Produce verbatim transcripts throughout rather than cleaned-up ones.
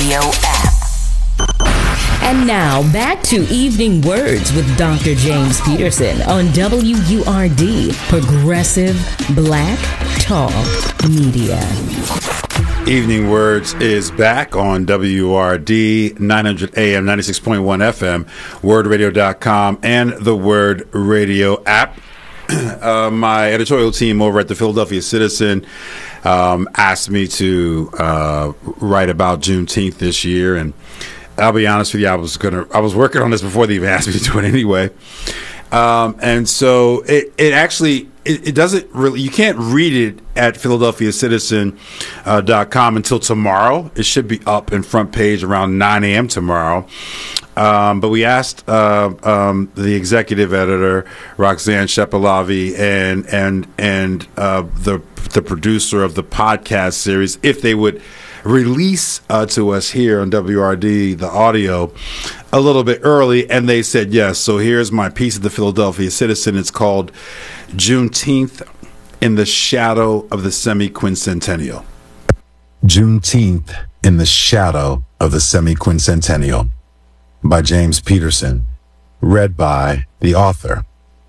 Radio app. And now, back to Evening Words with Doctor James Peterson on W U R D, Progressive Black Talk Media. Evening Words is back on W U R D, nine hundred A M, ninety-six point one F M, word radio dot com, and the Word Radio app. Uh, my editorial team over at the Philadelphia Citizen um, asked me to uh, write about Juneteenth this year, and I'll be honest with you, I was gonna, I was working on this before they even asked me to do it anyway. Um, and so it, it actually, it, it doesn't really, you can't read it at Philadelphia Citizen dot com uh, until tomorrow. It should be up in front page around nine a.m. tomorrow. Um, but we asked uh, um, the executive editor, Roxanne Shepelavi, and and and uh, the the producer of the podcast series, if they would release uh, to us here on W R D the audio a little bit early, and they said yes. So here's my piece of the Philadelphia Citizen. It's called Juneteenth in the Shadow of the Semi-Quincentennial. Juneteenth in the Shadow of the Semi-Quincentennial by James Peterson, read by the author.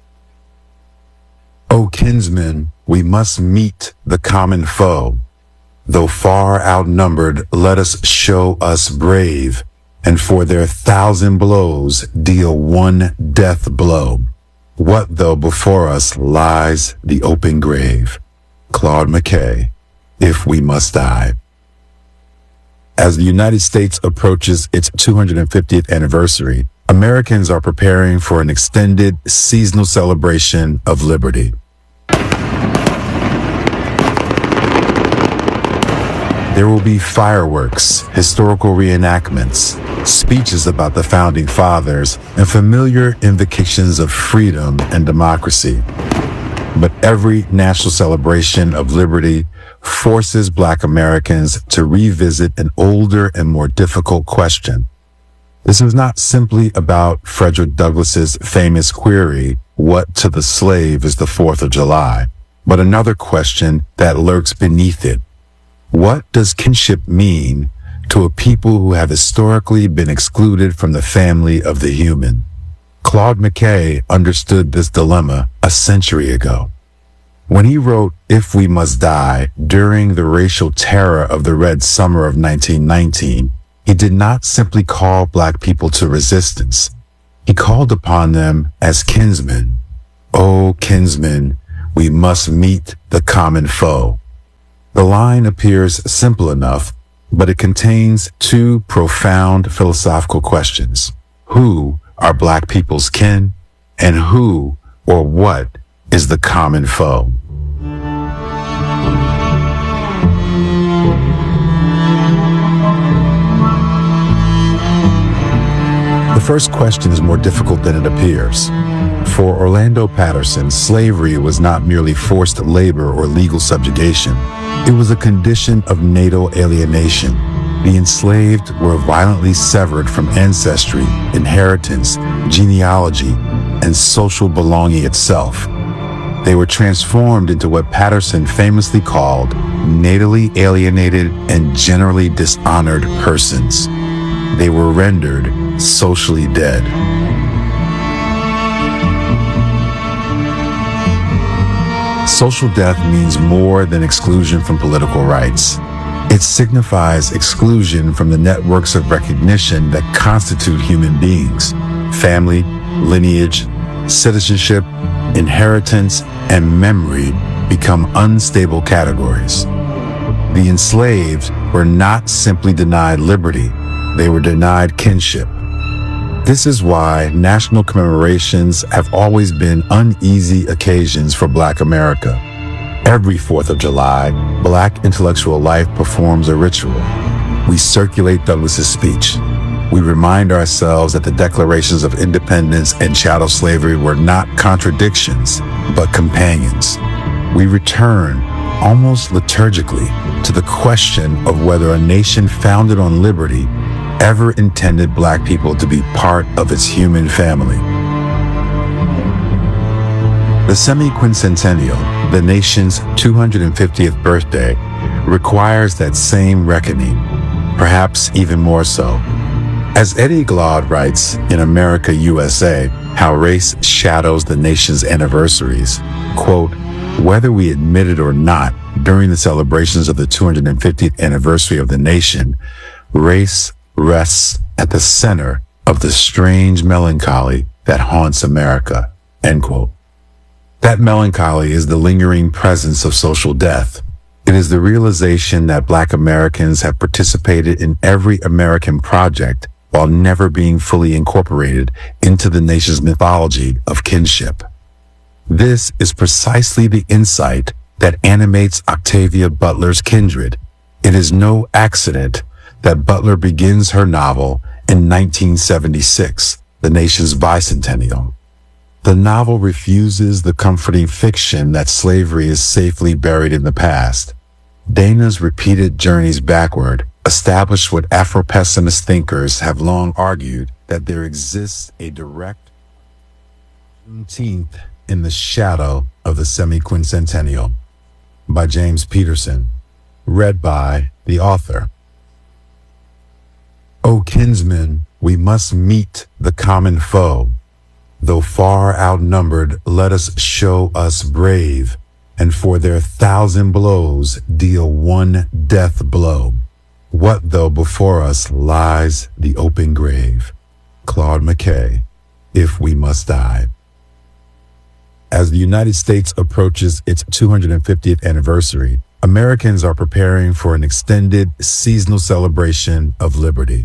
O kinsmen, we must meet the common foe. Though far outnumbered, let us show us brave, and for their thousand blows deal one death blow. What though before us lies the open grave? Claude McKay, If We Must Die. As the United States approaches its two hundred fiftieth anniversary, Americans are preparing for an extended seasonal celebration of liberty. There will be fireworks, historical reenactments, speeches about the founding fathers, and familiar invocations of freedom and democracy. But every national celebration of liberty forces Black Americans to revisit an older and more difficult question. This is not simply about Frederick Douglass's famous query, "What to the slave is the fourth of July?" but another question that lurks beneath it. What does kinship mean to a people who have historically been excluded from the family of the human? Claude McKay understood this dilemma a century ago. When he wrote If We Must Die during the racial terror of the Red Summer of nineteen nineteen, he did not simply call Black people to resistance. He called upon them as kinsmen. O kinsmen, we must meet the common foe. The line appears simple enough, but it contains two profound philosophical questions. Who are Black people's kin, and who or what is the common foe? The first question is more difficult than it appears. For Orlando Patterson, slavery was not merely forced labor or legal subjugation. It was a condition of natal alienation. The enslaved were violently severed from ancestry, inheritance, genealogy, and social belonging itself. They were transformed into what Patterson famously called natally alienated and generally dishonored persons. They were rendered socially dead. Social death means more than exclusion from political rights. It signifies exclusion from the networks of recognition that constitute human beings. Family, lineage, citizenship, inheritance, and memory become unstable categories. The enslaved were not simply denied liberty, they were denied kinship. This is why national commemorations have always been uneasy occasions for Black America. Every fourth of July, Black intellectual life performs a ritual. We circulate Douglass's speech. We remind ourselves that the declarations of independence and chattel slavery were not contradictions, but companions. We return, almost liturgically, to the question of whether a nation founded on liberty ever intended Black people to be part of its human family. The semi-quincentennial, the nation's two hundred fiftieth birthday, requires that same reckoning. perhaps even more so. As Eddie Glaude writes in America, U S A, how race shadows the nation's anniversaries, quote, whether we admit it or not, during the celebrations of the two hundred fiftieth anniversary of the nation, race rests at the center of the strange melancholy that haunts America, end quote. That melancholy is the lingering presence of social death. It is the realization that Black Americans have participated in every American project while never being fully incorporated into the nation's mythology of kinship. This is precisely the insight that animates Octavia Butler's Kindred. It is no accident that Butler begins her novel in nineteen seventy-six, the nation's bicentennial. The novel refuses the comforting fiction that slavery is safely buried in the past. Dana's repeated journeys backward establish what Afro-pessimist thinkers have long argued, that there exists a direct Juneteenth in the shadow of the semi-quincentennial, by James Peterson, read by the author. O kinsmen, we must meet the common foe. Though far outnumbered, let us show us brave, and for their thousand blows deal one death blow. What though before us lies the open grave? Claude McKay, If We Must Die. As the United States approaches its two hundred fiftieth anniversary, Americans are preparing for an extended seasonal celebration of liberty.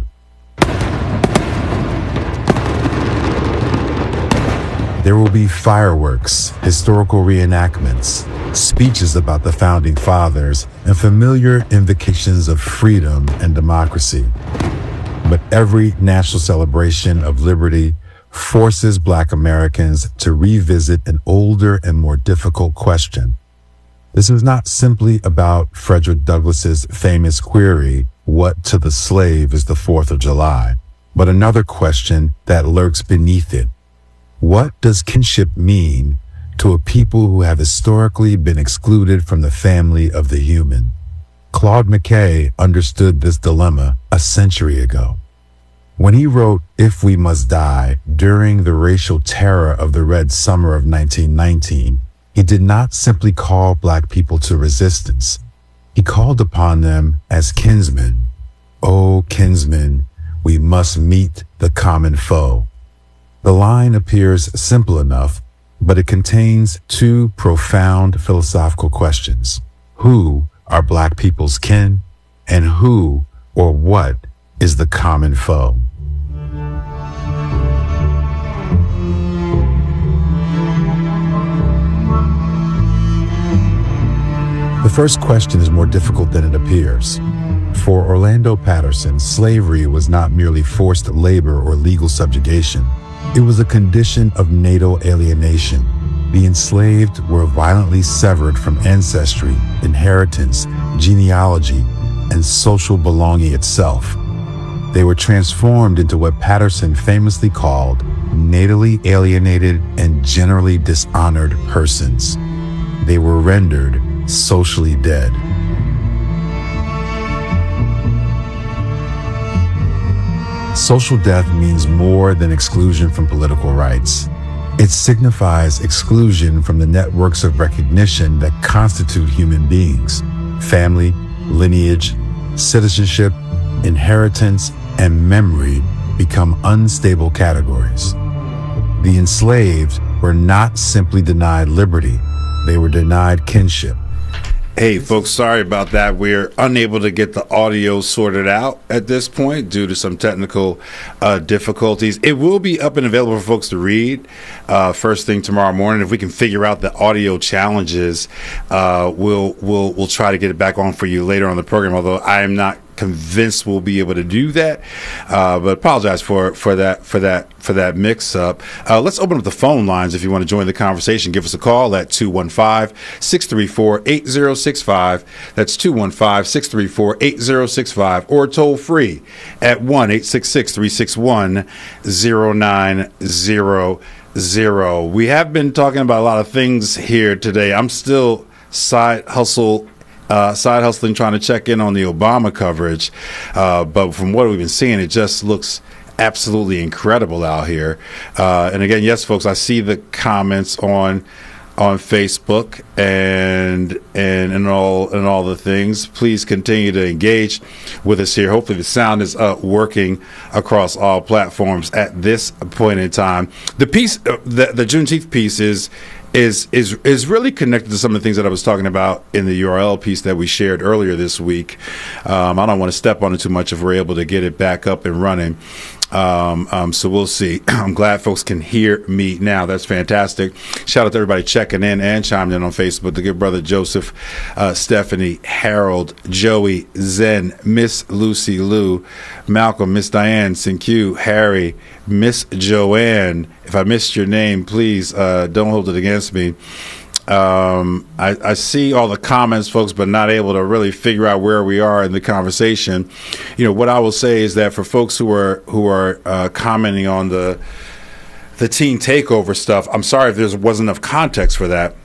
There will be fireworks, historical reenactments, speeches about the Founding Fathers, and familiar invocations of freedom and democracy. But every national celebration of liberty forces Black Americans to revisit an older and more difficult question. This is not simply about Frederick Douglass's famous query, what to the slave is the fourth of July, but another question that lurks beneath it. What does kinship mean to a people who have historically been excluded from the family of the human? Claude McKay understood this dilemma a century ago. When he wrote If We Must Die during the racial terror of the Red Summer of nineteen nineteen, he did not simply call Black people to resistance. He called upon them as kinsmen. O kinsmen, we must meet the common foe. The line appears simple enough, but it contains two profound philosophical questions. Who are Black people's kin, and who or what is the common foe? The first question is more difficult than it appears. For Orlando Patterson, slavery was not merely forced labor or legal subjugation. It was a condition of natal alienation. The enslaved were violently severed from ancestry, inheritance, genealogy, and social belonging itself. They were transformed into what Patterson famously called natally alienated and generally dishonored persons. They were rendered socially dead. Social death means more than exclusion from political rights. It signifies exclusion from the networks of recognition that constitute human beings. Family, lineage, citizenship, inheritance, and memory become unstable categories. The enslaved were not simply denied liberty, they were denied kinship. Hey, folks, sorry about that. We're unable to get the audio sorted out at this point due to some technical uh, difficulties. It will be up and available for folks to read uh, first thing tomorrow morning. If we can figure out the audio challenges, uh, we'll we'll we'll try to get it back on for you later on the program. Although I am not convinced we'll be able to do that, uh, but apologize for for that for that for that mix up. Uh, let's open up the phone lines if you want to join the conversation. Give us a call at two one five, six three four, eight zero six five. That's two one five, six three four, eight zero six five, or toll free at one eight six six, three six one, zero nine zero zero. We have been talking about a lot of things here today. I'm still side hustle uh, side hustling, trying to check in on the Obama coverage. Uh, but from what we've been seeing, it just looks absolutely incredible out here. Uh, and again, yes, folks, I see the comments on on Facebook and and and all and all the things. Please continue to engage with us here. Hopefully, the sound is uh, working across all platforms at this point in time. The piece, uh, the the Juneteenth piece, is. Is is is really connected to some of the things that I was talking about in the U R L piece that we shared earlier this week. Um, I don't want to step on it too much if we're able to get it back up and running. Um, um, so we'll see. I'm glad folks can hear me now. That's fantastic. Shout out to everybody checking in and chiming in on Facebook. The good brother Joseph, uh, Stephanie, Harold, Joey, Zen, Miss Lucy Lou, Malcolm, Miss Diane, Sinq, Harry, Miss Joanne. If I missed your name, please uh, don't hold it against me. Um, I, I see all the comments, folks, but not able to really figure out where we are in the conversation. You know, what I will say is that for folks who are who are uh, commenting on the the teen takeover stuff, I'm sorry if there wasn't enough context for that.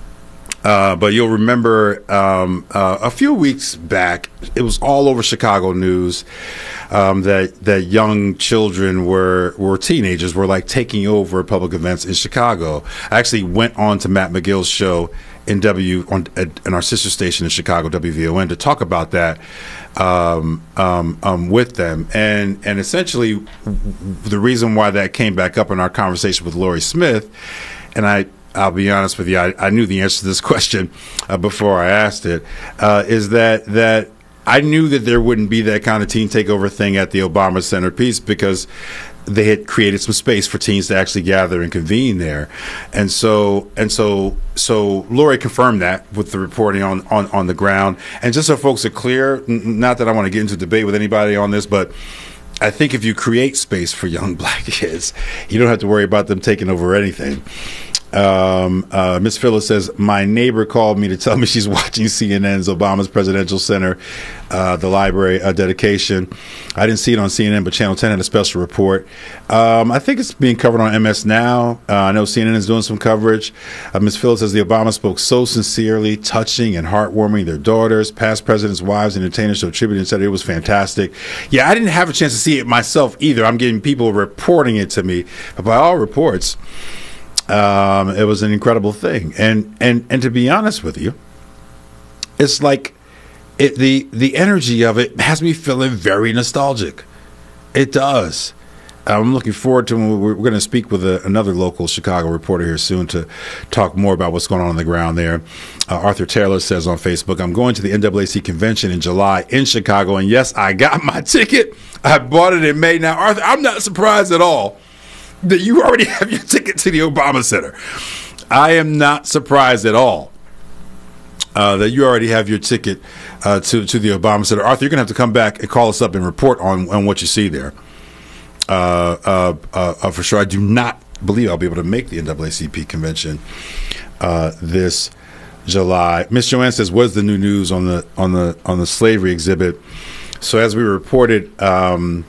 Uh, but you'll remember um, uh, a few weeks back, it was all over Chicago news um, that that young children were were teenagers were like taking over public events in Chicago. I actually went on to Matt McGill's show in W on in our sister station in Chicago, W V O N, to talk about that um, um, um, with them, and and essentially the reason why that came back up in our conversation with Lori Smith, and I. I'll be honest with you, I, I knew the answer to this question uh, before I asked it, uh, is that that I knew that there wouldn't be that kind of teen takeover thing at the Obama Center piece because they had created some space for teens to actually gather and convene there. And so and so so Lori confirmed that with the reporting on, on, on the ground. And just so folks are clear, n- not that I want to get into debate with anybody on this, but I think if you create space for young black kids, you don't have to worry about them taking over anything. Um, uh, Miss Phyllis says, my neighbor called me to tell me she's watching C N N's Obama's Presidential Center, uh, the library uh, dedication. I didn't see it on C N N, but Channel ten had a special report. Um, I think it's being covered on M S Now. Uh, I know C N N is doing some coverage. Uh, Miss Phyllis says the Obama spoke so sincerely, touching and heartwarming. Their daughters, past presidents' wives, entertainers showed tribute and said it was fantastic. Yeah, I didn't have a chance to see it myself either. I'm getting people reporting it to me. But by all reports, Um, it was an incredible thing, and and and to be honest with you, it's like it the the energy of it has me feeling very nostalgic. It does. I'm looking forward to. We're, we're going to speak with a, another local Chicago reporter here soon to talk more about what's going on on the ground there. Uh, Arthur Taylor says on Facebook, "I'm going to the N double A C convention in July in Chicago, and yes, I got my ticket. I bought it in May." Now, Arthur, I'm not surprised at all that you already have your ticket to the Obama Center. I am not surprised at all uh, that you already have your ticket uh, to, to the Obama Center. Arthur, you're going to have to come back and call us up and report on, on what you see there. Uh, uh, uh, uh, for sure. I do not believe I'll be able to make the N double A C P convention uh, this July. Miss Joanne says, "What's the new news on the on the on the slavery exhibit?" So as we reported um,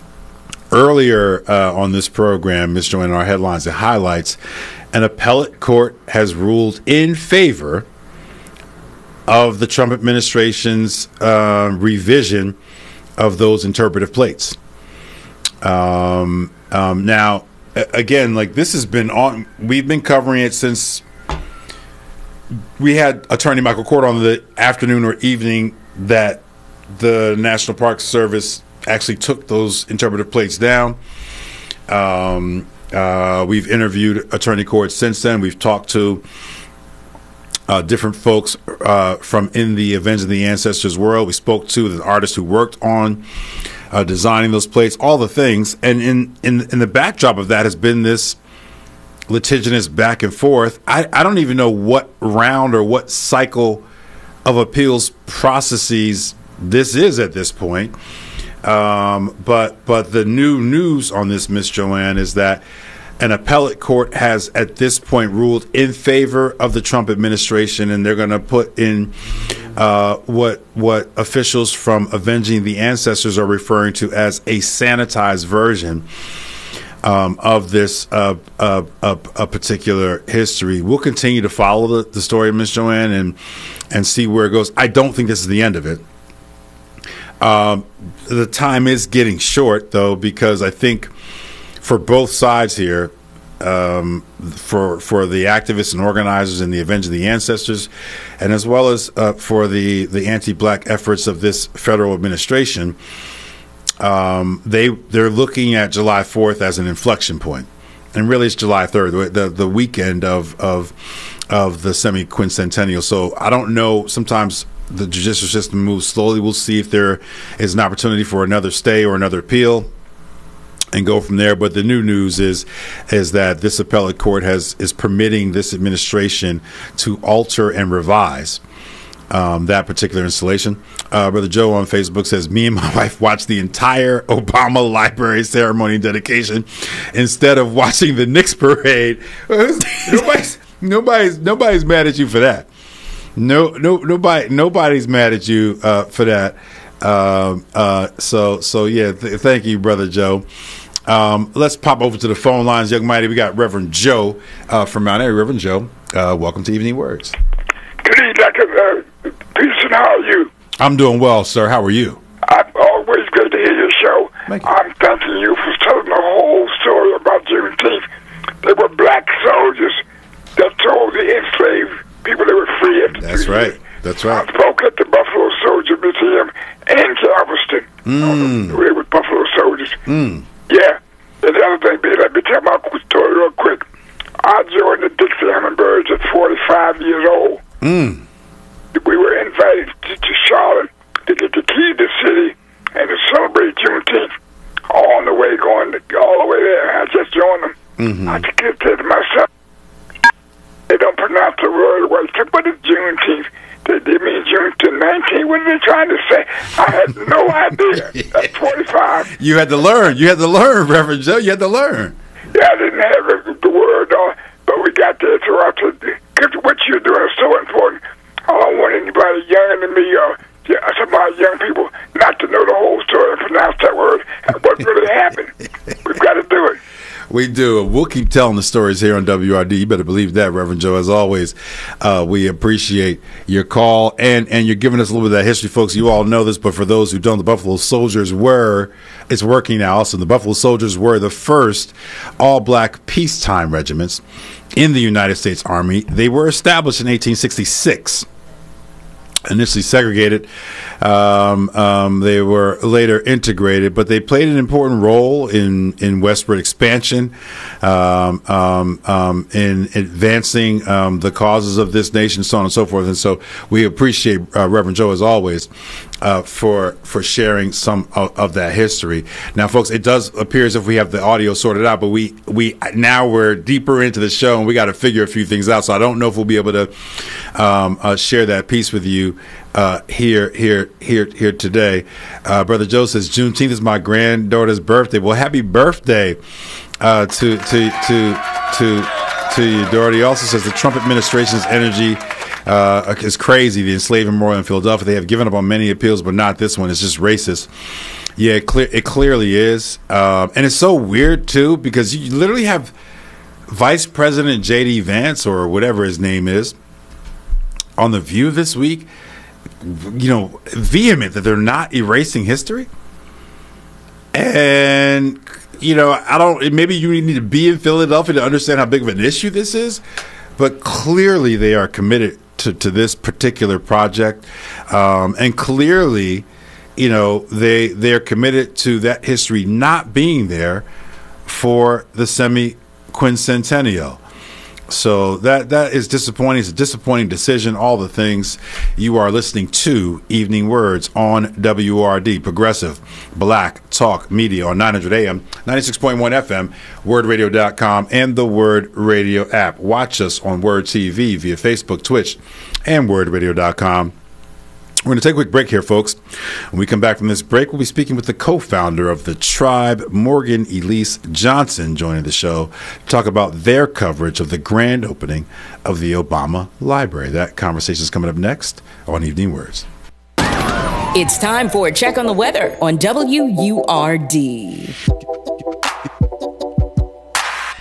earlier uh, on this program, Miss Joanne, in our headlines and highlights, an appellate court has ruled in favor of the Trump administration's uh, revision of those interpretive plates. Um, um, now, again, like this has been on, we've been covering it since we had Attorney Michael Court on the afternoon or evening that the National Park Service actually took those interpretive plates down. Um, uh, we've interviewed Attorney Court since then. We've talked to uh, different folks uh, from in the Avenging the Ancestors world. We spoke to the artist who worked on Uh, designing those plates, all the things, and in, in in the backdrop of that has been this litigious back and forth. I, I don't even know what round or what cycle of appeals processes this is at this point. Um, but but the new news on this, Miss Joanne, is that an appellate court has at this point ruled in favor of the Trump administration, and they're going to put in uh, what what officials from Avenging the Ancestors are referring to as a sanitized version um, of this uh, uh, uh, a particular history. We'll continue to follow the, the story, Miss Joanne, and and see where it goes. I don't think this is the end of it. Um, the time is getting short, though, because I think for both sides here, um, for for the activists and organizers and the Avenge of the Ancestors, and as well as uh, for the, the anti-black efforts of this federal administration, um, they, they're looking at July fourth as an inflection point. And really, it's July third, the the weekend of of of the semi-quincentennial. So I don't know. Sometimes the judicial system moves slowly. We'll see if there is an opportunity for another stay or another appeal, and go from there. But the new news is is that this appellate court has is permitting this administration to alter and revise um, that particular installation. Uh, Brother Joe on Facebook says, me and my wife watched the entire Obama Library ceremony dedication instead of watching the Knicks parade. nobody's, nobody's, nobody's mad at you for that. No, no, nobody, nobody's mad at you uh, for that. Um, uh, so, so yeah, th- thank you, Brother Joe. Um, let's pop over to the phone lines, Young Mighty. We got Reverend Joe uh, from Mount Airy. Reverend Joe, uh, welcome to Evening Words. Good evening, Doctor Uh, Peterson. How are you? I'm doing well, sir. How are you? I'm always good to hear your show. Thank you. I'm thanking you for telling the whole story about Juneteenth. They were black soldiers that told the enslaved people they were free after That's two right. years. That's right. I spoke at the Buffalo Soldier Museum in Galveston. Mm. They were Buffalo soldiers. Mm. Yeah. And the other thing, B, let me tell my story real quick. I joined the Dixie Hummingbirds at forty-five years old. Mm. We were invited to, to Charlotte to get the key to the city and to celebrate Juneteenth. All on the way, going to, all the way there. I just joined them. Mm-hmm. I just kept saying to myself, they don't pronounce the word right. What is Juneteenth? They, they mean Juneteenth nineteen. What are they trying to say? I had no idea. That's forty-five. You had to learn. You had to learn, Reverend Joe. You had to learn. Yeah, I didn't have the, the word on, but we got there. So I said, because what you're doing is so important. I don't want anybody younger than me or yeah, some of my young people not to know the whole story and pronounce that word and what really happened. We've got to do it. We do. We'll keep telling the stories here on W R D. You better believe that, Reverend Joe. As always, uh, we appreciate your call, and, and you're giving us a little bit of that history, folks. You all know this, but for those who don't, the Buffalo Soldiers were, it's working now. So the Buffalo Soldiers were the first all-black peacetime regiments in the United States Army. They were established in eighteen sixty-six. Initially segregated, um, um, they were later integrated, but they played an important role in, in westward expansion, um, um, um, in advancing um, the causes of this nation, so on and so forth. And so we appreciate uh, Reverend Joe, as always, uh, for for sharing some of, of that history. Now, folks, it does appear as if we have the audio sorted out, but we we now we're deeper into the show and we got to figure a few things out. So I don't know if we'll be able to um, uh, share that piece with you uh, here here here here today. Uh, Brother Joe says Juneteenth is my granddaughter's birthday. Well, happy birthday uh, to to to to to your daughter. He also says the Trump administration's energy Uh, is crazy. The enslaved memorial in Philadelphia, they have given up on many appeals, but not this one. It's just racist. Yeah, it, clear, it clearly is. Um, and it's so weird, too, because you literally have Vice President J D Vance, or whatever his name is, on The View this week, you know, vehement that they're not erasing history. And, you know, I don't, maybe you need to be in Philadelphia to understand how big of an issue this is, but clearly they are committed to, to this particular project. Um, and clearly, you know, they, they're committed to that history not being there for the semi-quincentennial. So that that is disappointing. It's a disappointing decision. All the things. You are listening to Evening Words on W R D, Progressive Black Talk Media on nine hundred A M, ninety-six point one F M, word radio dot com, and the Word Radio app. Watch us on Word T V via Facebook, Twitch, and word radio dot com. We're going to take a quick break here, folks. When we come back from this break, we'll be speaking with the co-founder of the Tribe, Morgan Elise Johnson, joining the show to talk about their coverage of the grand opening of the Obama Library. That conversation is coming up next on Evening Words. It's time for a check on the weather on W U R D.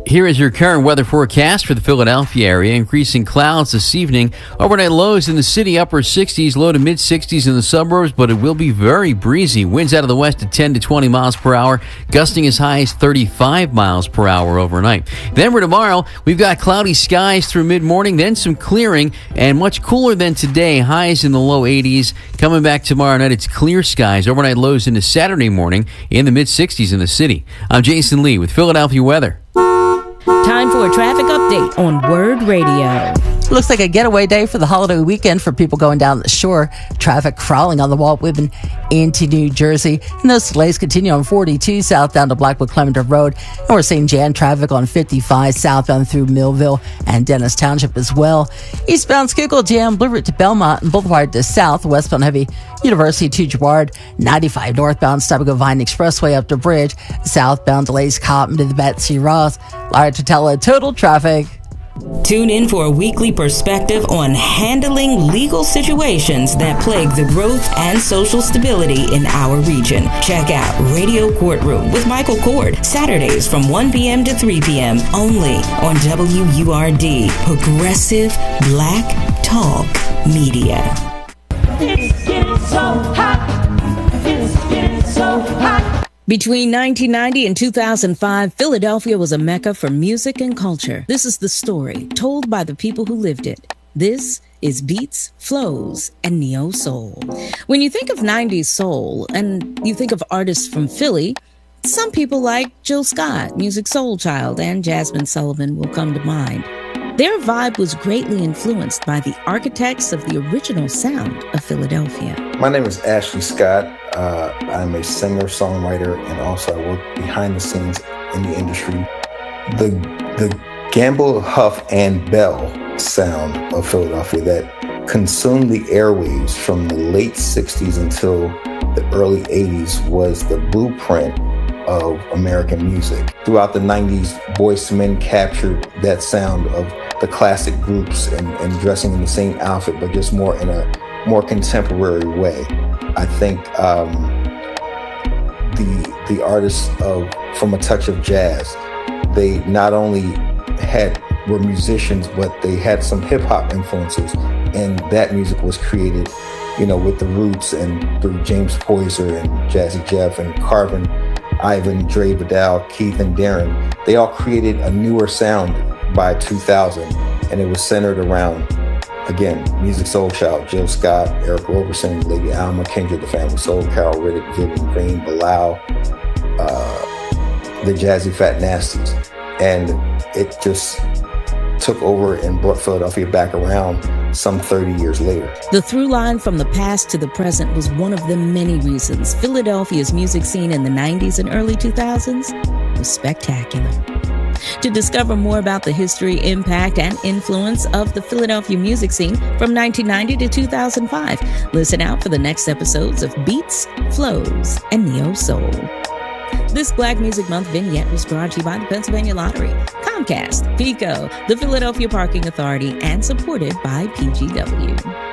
Here is your current weather forecast for the Philadelphia area. Increasing clouds this evening. Overnight lows in the city, upper sixties, low to mid sixties in the suburbs, but it will be very breezy. Winds out of the west at ten to twenty miles per hour, gusting as high as thirty-five miles per hour overnight. Then for tomorrow, we've got cloudy skies through mid-morning, then some clearing, and much cooler than today. Highs in the low eighties. Coming back tomorrow night, it's clear skies. Overnight lows into Saturday morning in the mid sixties in the city. I'm Jason Lee with Philadelphia weather. Time for a traffic update on Word Radio. Looks like a getaway day for the holiday weekend for people going down the shore. Traffic crawling on the Walt Whitman into New Jersey. And those delays continue on forty-two southbound to Blackwood Clementon Road. And we're seeing jam traffic on fifty-five southbound through Millville and Dennis Township as well. Eastbound Schuylkill jam, Blue Route to Belmont and Boulevard to South. Westbound heavy University to Girard. ninety-five northbound stopping at Vine Expressway up to Bridge. Southbound delays Cotton to the Betsy Ross. Larry Totella, total traffic. Tune in for a weekly perspective on handling legal situations that plague the growth and social stability in our region. Check out Radio Courtroom with Michael Cord, Saturdays from one p.m. to three p.m. only on W U R D, Progressive Black Talk Media. It's getting so hot. It's getting so hot. Between nineteen ninety and two thousand five, Philadelphia was a mecca for music and culture. This is the story told by the people who lived it. This is Beats, Flows, and Neo Soul. When you think of nineties soul and you think of artists from Philly, some people like Jill Scott, Music Soul Child, and Jasmine Sullivan will come to mind. Their vibe was greatly influenced by the architects of the original sound of Philadelphia. My name is Ashley Scott. Uh, I'm a singer, songwriter, and also I work behind the scenes in the industry. The the Gamble, Huff, and Bell sound of Philadelphia that consumed the airwaves from the late sixties until the early eighties was the blueprint of American music. Throughout the nineties, Boyz two Men captured that sound of the classic groups and, and dressing in the same outfit, but just more in a more contemporary way. I think um, the the artists of From a Touch of Jazz, they not only had were musicians, but they had some hip hop influences, and that music was created, you know, with the Roots and through James Poyser and Jazzy Jeff and Carvin, Ivan, Dre Vidal, Keith, and Darren. They all created a newer sound by two thousand, and it was centered around, again, Music Soul Child, Jill Scott, Eric Roberson, Lady Alma, Kendra, the Family Soul, Carol Riddick, Vivian Green, Bilal, uh, the Jazzy Fat Nasties. And it just took over and brought Philadelphia back around some thirty years later. The through line from the past to the present was one of the many reasons Philadelphia's music scene in the nineties and early two thousands was spectacular. To discover more about the history, impact, and influence of the Philadelphia music scene from nineteen ninety to two thousand five, listen out for the next episodes of Beats, Flows, and Neo Soul. This Black Music Month vignette was brought to you by the Pennsylvania Lottery, Comcast, PECO, the Philadelphia Parking Authority, and supported by P G W.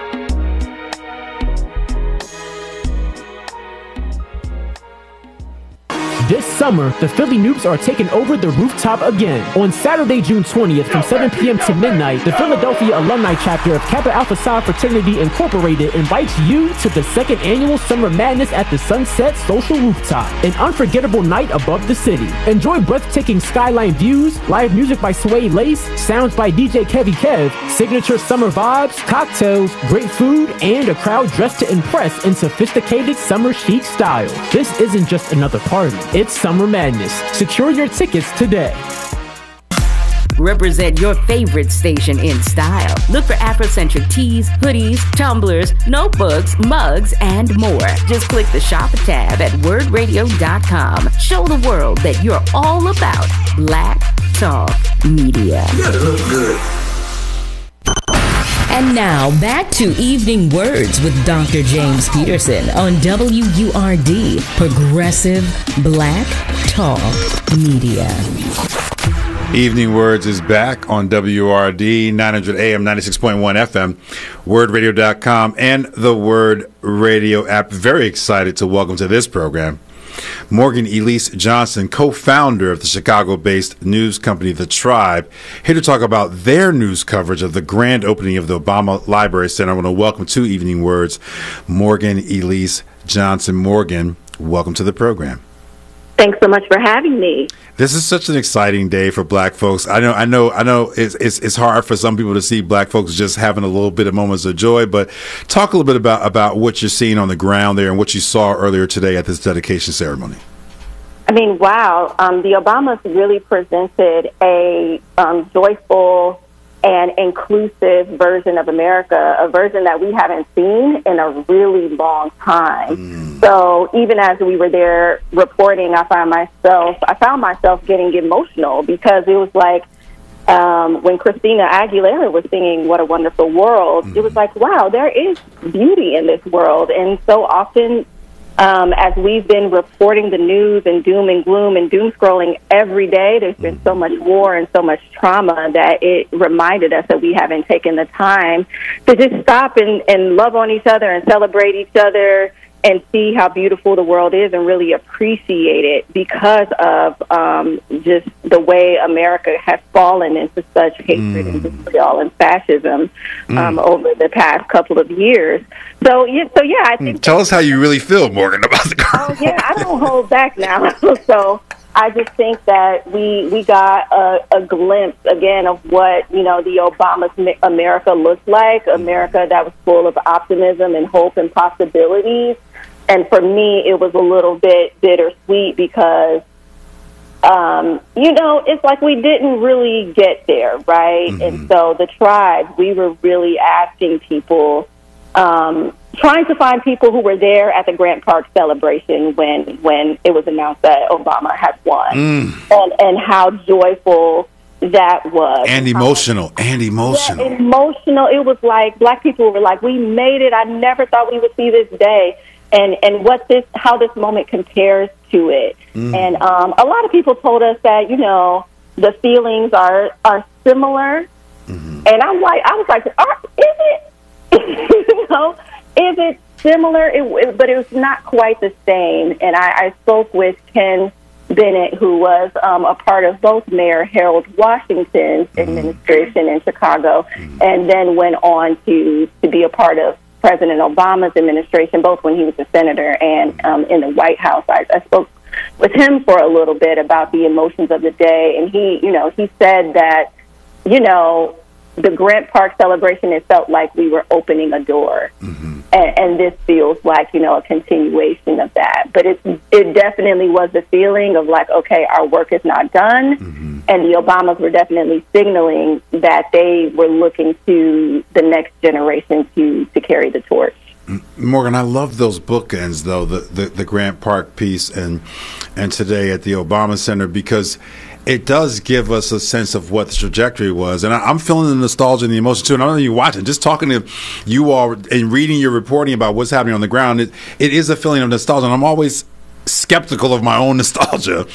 This summer, the Philly Noobs are taking over the rooftop again. On Saturday, June twentieth from seven p.m. to midnight, the Philadelphia Alumni Chapter of Kappa Alpha Psi Fraternity Incorporated invites you to the second annual Summer Madness at the Sunset Social Rooftop, an unforgettable night above the city. Enjoy breathtaking skyline views, live music by Sway Lace, sounds by D J Kevy Kev, signature summer vibes, cocktails, great food, and a crowd dressed to impress in sophisticated summer chic style. This isn't just another party. It's Summer Madness. Secure your tickets today. Represent your favorite station in style. Look for Afrocentric tees, hoodies, tumblers, notebooks, mugs, and more. Just click the Shop tab at word radio dot com. Show the world that you're all about Black Talk Media. You gotta look good. And now, back to Evening Words with Doctor James Peterson on W U R D, Progressive Black Talk Media. Evening Words is back on W U R D, nine hundred A M, ninety-six point one F M, word radio dot com, and the Word Radio app. Very excited to welcome to this program Morgan Elise Johnson, co-founder of the Chicago-based news company The Tribe, here to talk about their news coverage of the grand opening of the Obama Library Center. I want to welcome to Evening Words Morgan Elise Johnson. Morgan, welcome to the program. Thanks so much for having me. This is such an exciting day for Black folks. I know, I know, I know. It's, it's it's hard for some people to see Black folks just having a little bit of moments of joy. But talk a little bit about about what you're seeing on the ground there and what you saw earlier today at this dedication ceremony. I mean, wow. Um, the Obamas really presented a um, joyful and inclusive version of America, a version that we haven't seen in a really long time. Mm. So even as we were there reporting, I found myself, I found myself getting emotional because it was like um, when Christina Aguilera was singing "What a Wonderful World," mm. it was like, wow, there is beauty in this world. And so often, Um, as we've been reporting the news and doom and gloom and doom scrolling every day, there's been so much war and so much trauma that it reminded us that we haven't taken the time to just stop and, and love on each other and celebrate each other and see how beautiful the world is and really appreciate it because of um, just the way America has fallen into such hatred mm. and vitriol and fascism um, mm. over the past couple of years. So, yeah, so yeah, I think... Tell us how you really feel, Morgan, about the girl. Oh, yeah, I don't hold back now. So I just think that we we got a, a glimpse, again, of what, you know, the Obama's America looked like, America that was full of optimism and hope and possibilities. And for me, it was a little bit bittersweet because, um, you know, it's like we didn't really get there, right? Mm-hmm. And so the Tribe, we were really asking people, um, trying to find people who were there at the Grant Park celebration when, when it was announced that Obama had won, mm. and, and how joyful that was. And emotional, um, and emotional. Yeah, emotional. It was like Black people were like, we made it. I never thought we would see this day. And and what this, how this moment compares to it. Mm. And um, a lot of people told us that, you know, the feelings are are similar. Mm-hmm. And I'm like, I was like, are, is it? you know, is it similar? It, it, but it was not quite the same. And I, I spoke with Ken Bennett, who was um, a part of both Mayor Harold Washington's mm-hmm. administration in Chicago, mm-hmm. and then went on to to be a part of President Obama's administration, both when he was a senator and um, in the White House. I, I spoke with him for a little bit about the emotions of the day, and he, you know, he said that, you know, the Grant Park celebration, it felt like we were opening a door, mm-hmm. and, and this feels like, you know, a continuation of that. But it it definitely was the feeling of like, okay, our work is not done. Mm-hmm. And the Obamas were definitely signaling that they were looking to the next generation to, to carry the torch. Morgan, I love those bookends, though, the, the, the Grant Park piece and and today at the Obama Center, because it does give us a sense of what the trajectory was. And I, I'm feeling the nostalgia and the emotion, too. And I don't know you watching, just talking to you all and reading your reporting about what's happening on the ground, it, it is a feeling of nostalgia. And I'm always skeptical of my own nostalgia.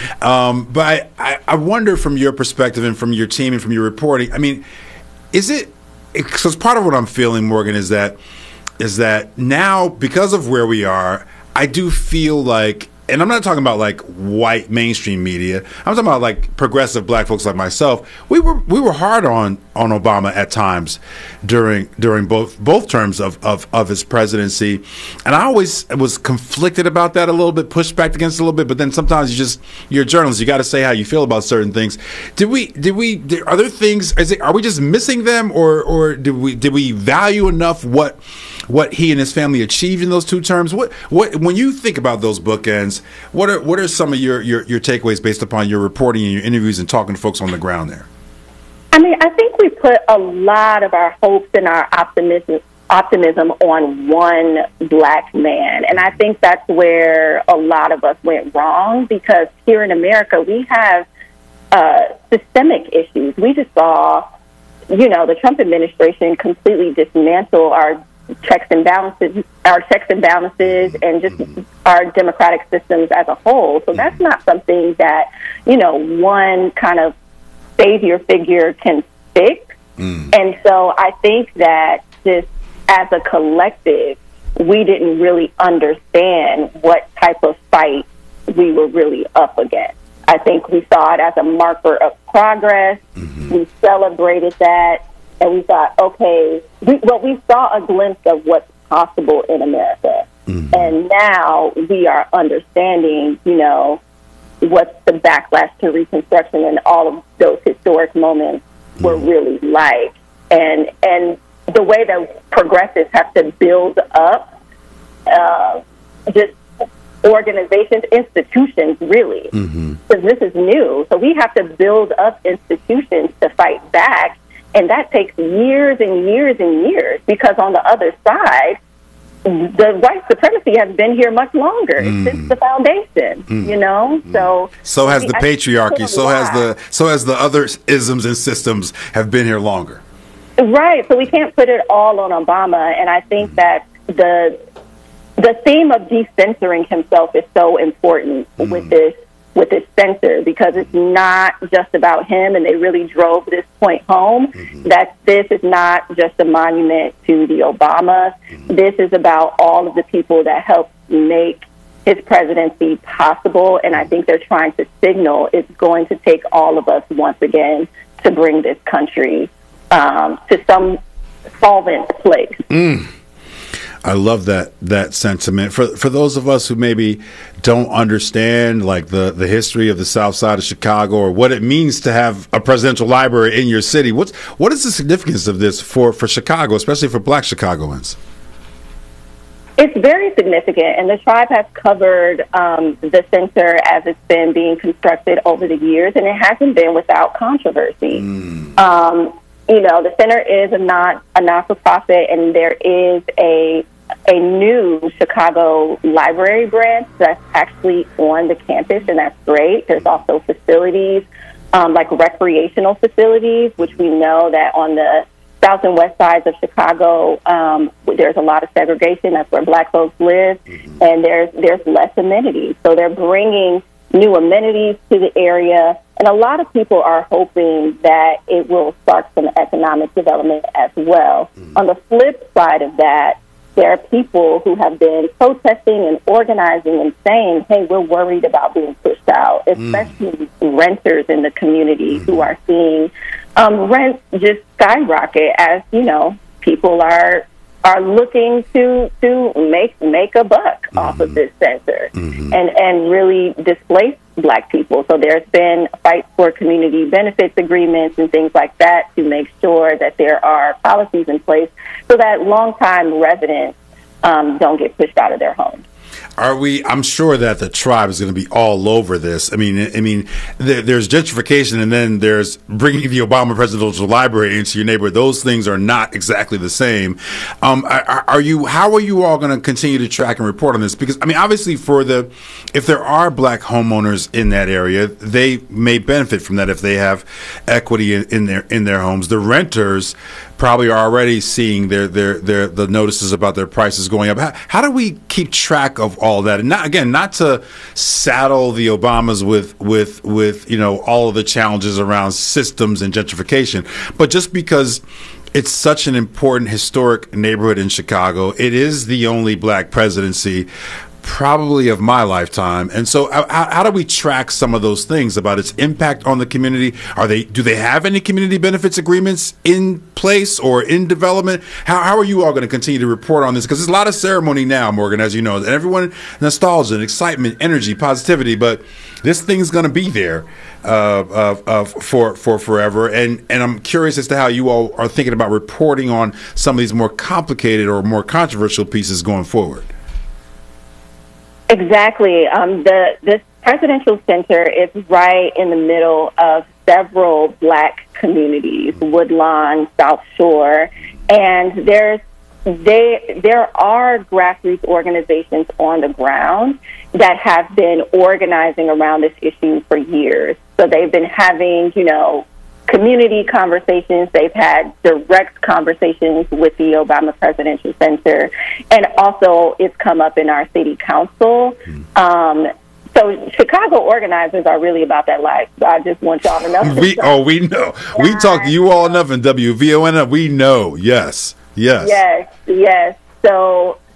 Um, but I, I, I wonder from your perspective and from your team and from your reporting, I mean, is it, because part of what I'm feeling, Morgan, is that is that now, because of where we are, I do feel like, and I'm not talking about like white mainstream media, I'm talking about like progressive Black folks like myself, we were we were hard on, on Obama at times during during both both terms of, of, of his presidency. And I always was conflicted about that a little bit, pushed back against it a little bit, but then sometimes you just, you're a journalist, you got to say how you feel about certain things. Did we, did we, did, are there things, is it, are we just missing them, or, or did we, did we value enough what what he and his family achieved in those two terms? What what when you think about those bookends, what are what are some of your, your, your takeaways based upon your reporting and your interviews and talking to folks on the ground there? I mean, I think we put a lot of our hopes and our optimism optimism on one Black man, and I think that's where a lot of us went wrong, because here in America we have uh, systemic issues. We just saw, you know, the Trump administration completely dismantle our checks and balances, our checks and balances, and just our democratic systems as a whole. So that's not something that, you know, one kind of savior figure can fix. Mm. And so I think that just as a collective, we didn't really understand what type of fight we were really up against. I think we saw it as a marker of progress. Mm-hmm. We celebrated that, and we thought, okay, we, well, we saw a glimpse of what's possible in America. Mm-hmm. And now we are understanding, you know, what's the backlash to Reconstruction and all of those historic moments mm-hmm. were really like. And and the way that progressives have to build up uh, just organizations, institutions, really, because mm-hmm. this is new. So we have to build up institutions to fight back, and that takes years and years and years, because on the other side, the white supremacy has been here much longer mm. since the foundation, mm. you know? Mm. So so has the I patriarchy, so has the so has the other isms and systems have been here longer. Right. So we can't put it all on Obama, and I think mm. that the the theme of decensoring himself is so important mm. with this with this censor, because it's not just about him, and they really drove this point home, mm-hmm. that this is not just a monument to the Obamas. Mm-hmm. This is about all of the people that helped make his presidency possible, and I think they're trying to signal it's going to take all of us once again to bring this country um, to some solvent place. Mm. I love that that sentiment. For for those of us who maybe don't understand like the, the history of the South Side of Chicago, or what it means to have a presidential library in your city, what's what is the significance of this for, for Chicago, especially for Black Chicagoans? It's very significant, and the tribe has covered um, the center as it's been being constructed over the years, and it hasn't been without controversy. Mm. Um, you know, the center is a not a not-for-profit, and there is a a new Chicago library branch that's actually on the campus, and that's great. There's also facilities, um, like recreational facilities, which we know that on the south and west sides of Chicago, um, there's a lot of segregation. That's where Black folks live, mm-hmm. and there's there's less amenities. So they're bringing new amenities to the area, and a lot of people are hoping that it will spark some economic development as well. Mm-hmm. On the flip side of that, there are people who have been protesting and organizing and saying, hey, we're worried about being pushed out, especially mm. renters in the community mm. who are seeing um, rents just skyrocket as, you know, people are are looking to to make make a buck mm-hmm. off of this center mm-hmm. and, and really displace Black people. So there's been fights for community benefits agreements and things like that to make sure that there are policies in place so that longtime residents um, don't get pushed out of their homes. Are we? I'm sure that the tribe is going to be all over this. I mean, I mean, there, there's gentrification, and then there's bringing the Obama Presidential Library into your neighborhood. Those things are not exactly the same. Um, are, are you? How are you all going to continue to track and report on this? Because I mean, obviously, for the if there are Black homeowners in that area, they may benefit from that if they have equity in, in their in their homes. The renters probably are already seeing their their their the notices about their prices going up. How, how do we keep track of all that? And not again, not to saddle the Obamas with with with you know all of the challenges around systems and gentrification, but just because it's such an important historic neighborhood in Chicago, it is the only Black presidency probably of my lifetime. And so how, how do we track some of those things about its impact on the community? Are they, do they have any community benefits agreements in place or in development? How, how are you all going to continue to report on this? Because there's a lot of ceremony now, Morgan, as you know, and everyone, nostalgia and excitement, energy, positivity, but this thing's going to be there uh, uh, uh, for for forever. And, and I'm curious as to how you all are thinking about reporting on some of these more complicated or more controversial pieces going forward. Exactly. Um, the this presidential center is right in the middle of several Black communities, Woodlawn, South Shore, and there's they there are grassroots organizations on the ground that have been organizing around this issue for years. So they've been having, you know, community conversations. They've had direct conversations with the Obama Presidential Center, and also it's come up in our city council. Um, so Chicago organizers are really about that life. So I just want y'all to know. We oh we know we talk to you all enough in W V O N. We know. Yes, yes, yes, yes. So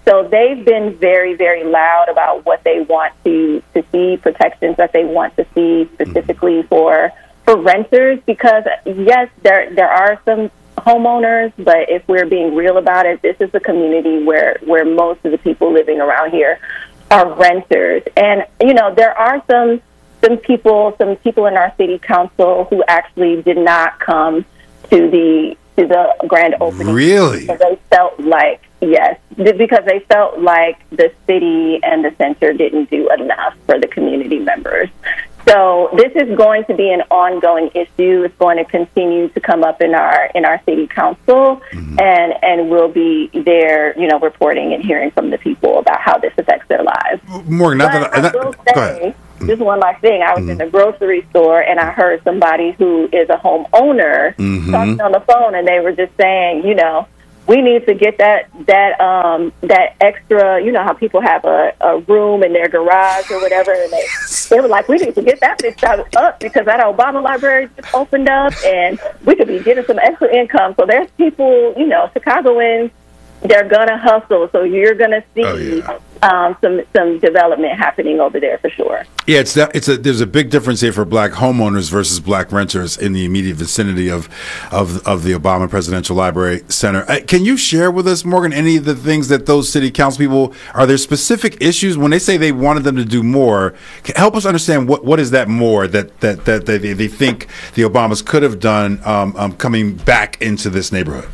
so they've been very, very loud about what they want to, to see, protections that they want to see specifically for for renters, because, yes, there there are some homeowners, but if we're being real about it, this is a community where, where most of the people living around here are renters. And, you know, there are some some people, some people in our city council who actually did not come to the to the grand opening. Really? Because they felt like, yes, because they felt like the city and the center didn't do enough for the community members. So this is going to be an ongoing issue. It's going to continue to come up in our in our city council, mm-hmm. and and we'll be there, you know, reporting and hearing from the people about how this affects their lives. Morgan, not but that I, not, I will go say, ahead. Just one last thing. I was Mm-hmm. in the grocery store and I heard somebody who is a homeowner Mm-hmm. talking on the phone, and they were just saying, you know, we need to get that that um, that extra. You know how people have a, a room in their garage or whatever, and they they were like, we need to get that fixed out up because that Obama library just opened up, and we could be getting some extra income. So there's people, you know, Chicagoans. They're gonna hustle, so you're gonna see Oh, yeah. um, some some development happening over there for sure. Yeah, it's that, it's a there's a big difference here for black homeowners versus black renters in the immediate vicinity of of of the Obama Presidential Library Center. Uh, can you share with us, Morgan, any of the things that those city council people, are there specific issues when they say they wanted them to do more? Can, help us understand what, what is that more that that that they, they think the Obamas could have done um, um, coming back into this neighborhood.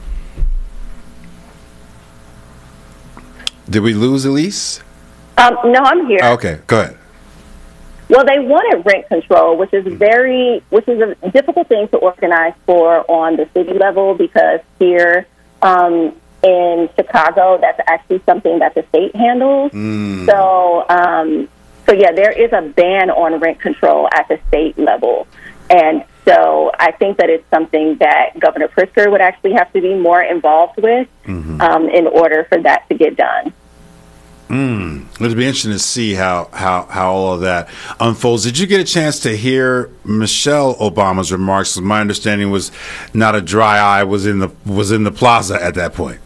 Did we lose Elise? Um, no, I'm here. Oh, okay, go ahead. Well, they wanted rent control, which is very, which is a difficult thing to organize for on the city level, because here um, in Chicago, that's actually something that the state handles. Mm. So, um, so yeah, there is a ban on rent control at the state level, and so I think that it's something that Governor Pritzker would actually have to be more involved with Mm-hmm. um, in order for that to get done. Mm. It'll be interesting to see how, how, how all of that unfolds. Did you get a chance to hear Michelle Obama's remarks? My understanding was not a dry eye was in the was in the plaza at that point.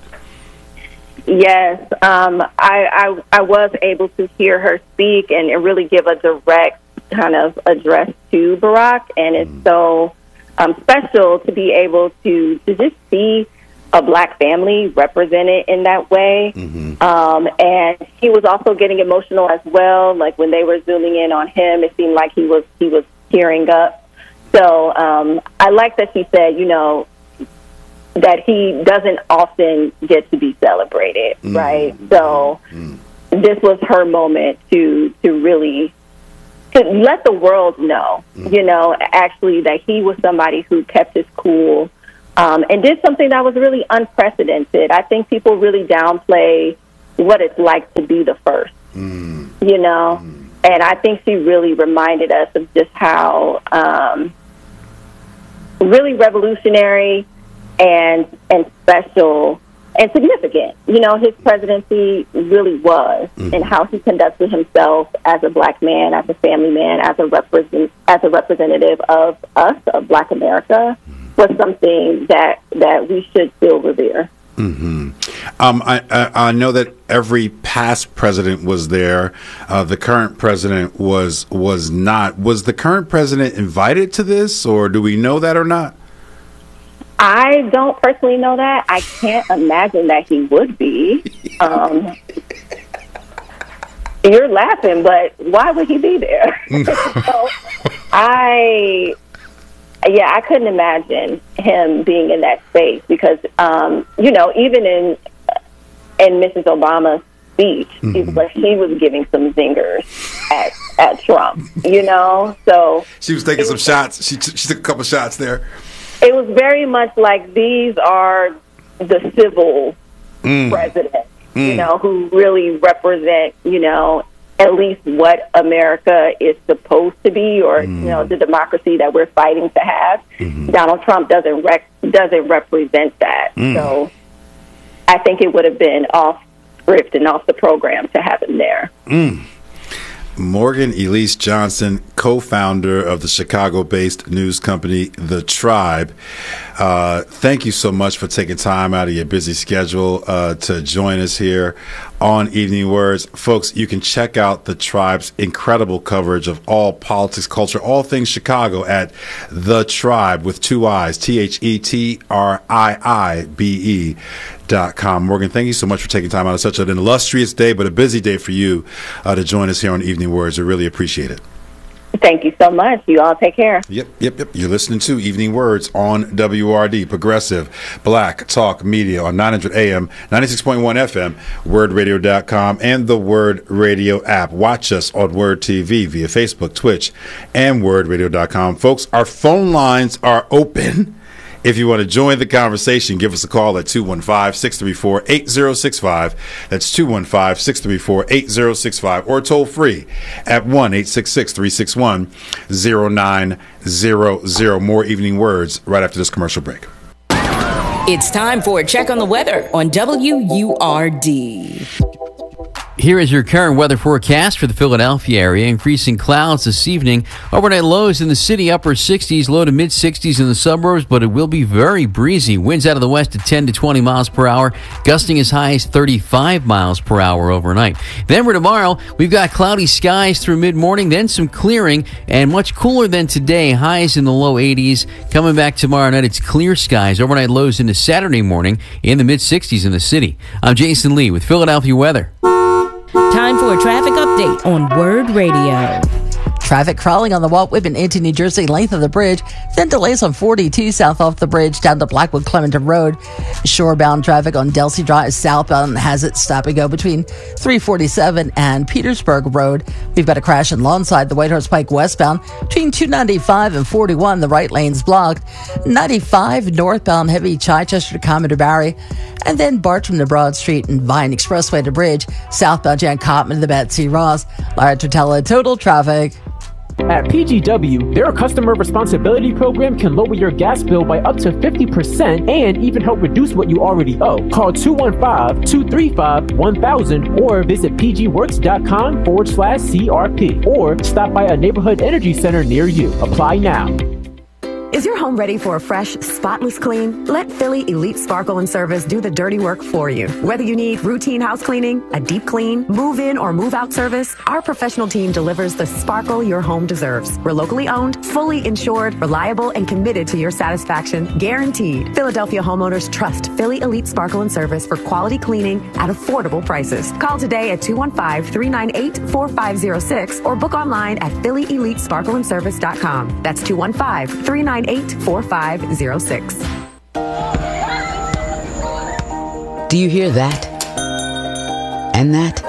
Yes, um, I, I I was able to hear her speak and, and really give a direct kind of address to Barack, and it's mm. so um, special to be able to to just see a black family represented in that way. Mm-hmm. Um, and he was also getting emotional as well. Like when they were zooming in on him, it seemed like he was he was tearing up. So um, I like that she said, you know, that he doesn't often get to be celebrated, mm-hmm. right? So mm-hmm. this was her moment to to really to let the world know, mm-hmm. you know, actually that he was somebody who kept his cool. Um, and did something that was really unprecedented. I think people really downplay what it's like to be the first, mm. you know? Mm. And I think she really reminded us of just how um, really revolutionary and and special and significant, you know, his presidency really was, mm. and how he conducted himself as a black man, as a family man, as a represent as a representative of us, of Black America. Was something that that we should still revere. Mm-hmm. Um, I, I, I know that every past president was there. Uh, the current president was was not. Was the current president invited to this, or do we know that or not? I don't personally know that. I can't imagine that he would be. Um, you're laughing, but why would he be there? So I. Yeah, I couldn't imagine him being in that space because, um, you know, even in in Missus Obama's speech, mm-hmm. it was like he was giving some zingers at at Trump, you know. So she was taking some was, shots. She t- she took a couple shots there. It was very much like these are the civil mm. presidents, mm. you know, who really represent, you know, at least what America is supposed to be, or mm. you know, the democracy that we're fighting to have. Mm-hmm. Donald Trump doesn't rec- doesn't represent that. Mm. So I think it would have been off script and off the program to have him there. Mm. Morgan Elise Johnson, co-founder of the Chicago-based news company, The Tribe. Uh, thank you so much for taking time out of your busy schedule uh, to join us here on Evening Words. Folks, you can check out The Tribe's incredible coverage of all politics, culture, all things Chicago at The Tribe with two I's, T H E T R I I B E dot com. Morgan, thank you so much for taking time out of such an illustrious day, but a busy day for you uh, to join us here on Evening Words. I really appreciate it. Thank you so much. You all take care. Yep, yep, yep. You're listening to Evening Words on W R D, Progressive Black Talk Media on nine hundred A M, ninety-six point one F M, word radio dot com, and the Word Radio app. Watch us on Word T V via Facebook, Twitch, and word radio dot com. Folks, our phone lines are open. If you want to join the conversation, give us a call at two one five, six three four, eight zero six five. That's two one five, six three four, eight zero six five. Or toll free at one eight six six, three six one, zero nine zero zero. More Evening Words right after this commercial break. It's time for a check on the weather on W U R D. Here is your current weather forecast for the Philadelphia area. Increasing clouds this evening. Overnight lows in the city, upper sixties, low to mid sixties in the suburbs, but it will be very breezy. Winds out of the west at ten to twenty miles per hour, gusting as high as thirty-five miles per hour overnight. Then for tomorrow, we've got cloudy skies through mid-morning, then some clearing, and much cooler than today. Highs in the low eighties. Coming back tomorrow night, it's clear skies. Overnight lows into Saturday morning in the mid sixties in the city. I'm Jason Lee with Philadelphia weather. Time for a traffic update on Word Radio. Traffic crawling on the Walt Whitman into New Jersey length of the bridge, then delays on forty-two south off the bridge down to Blackwood Clementon Road. Shorebound traffic on Delsey Drive southbound has it stop and go between three forty-seven and Petersburg Road. We've got a crash in Lawnside, the Whitehorse Pike westbound between two ninety-five and forty-one. The right lane's blocked. ninety-five northbound heavy Chichester to Commodore Barry, and then Bartram to Broad Street and Vine Expressway to Bridge, southbound Jan Cotman to the Betsy Ross. Lara Tortella, total traffic. At P G W, their customer responsibility program can lower your gas bill by up to fifty percent and even help reduce what you already owe. Call two one five, two three five, one thousand or visit pgworks.com forward slash CRP or stop by a neighborhood energy center near you. Apply now. Is your home ready for a fresh, spotless clean? Let Philly Elite Sparkle and Service do the dirty work for you. Whether you need routine house cleaning, a deep clean, move-in or move-out service, our professional team delivers the sparkle your home deserves. We're locally owned, fully insured, reliable, and committed to your satisfaction, guaranteed. Philadelphia homeowners trust Philly Elite Sparkle and Service for quality cleaning at affordable prices. Call today at two one five, three nine eight, four five zero six or book online at philly elite sparkle and service dot com. That's two one five, three nine eight, four five zero six. Do you hear that? And that?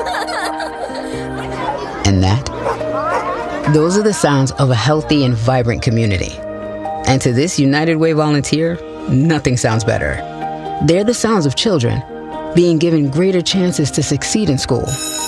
And that? Those are the sounds of a healthy and vibrant community. And to this United Way volunteer, nothing sounds better. They're the sounds of children being given greater chances to succeed in school.